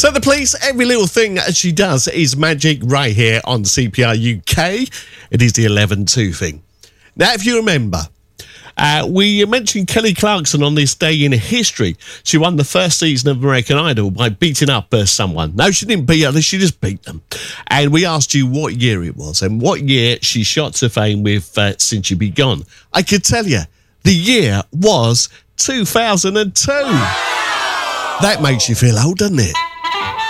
So the police, every little thing that she does is magic right here on CPR UK. It is the 11-2 thing. Now, if you remember, we mentioned Kelly Clarkson on this day in history. She won the first season of American Idol by beating up someone. No, she didn't beat others, she just beat them. And we asked you what year it was and what year she shot to fame with Since You Be Gone. I could tell you, the year was 2002. Wow. That makes you feel old, doesn't it?